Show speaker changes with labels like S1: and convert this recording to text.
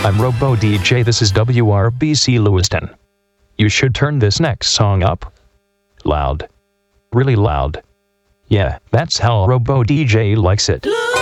S1: I'm Robo DJ, this is WRBC Lewiston. You should turn this next song up. Loud. Really loud. Yeah, that's how Robo DJ likes it.